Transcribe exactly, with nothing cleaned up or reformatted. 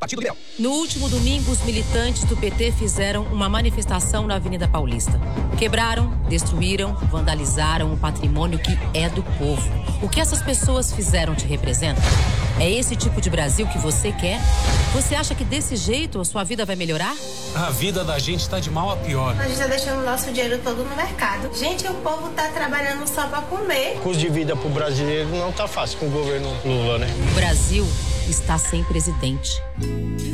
Partido Liberal. No último domingo, os militantes do P T fizeram uma manifestação na Avenida Paulista. Quebraram, destruíram, vandalizaram o patrimônio que é do povo. O que essas pessoas fizeram te representa? É esse tipo de Brasil que você quer? Você acha que desse jeito a sua vida vai melhorar? A vida da gente tá de mal a pior. A gente tá deixando o nosso dinheiro todo no mercado. Gente, o povo tá trabalhando só pra comer. O custo de vida pro brasileiro não tá fácil com o governo Lula, né? O Brasil está sem presidente.